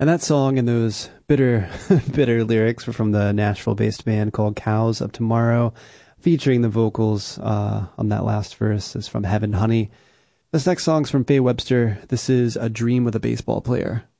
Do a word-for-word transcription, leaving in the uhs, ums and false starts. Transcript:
And that song and those bitter, bitter lyrics were from the Nashville-based band called Cows of Tomorrow, featuring the vocals uh, on that last verse is from Heaven Honey. This next song's from Faye Webster. This is A Dream with a Baseball Player.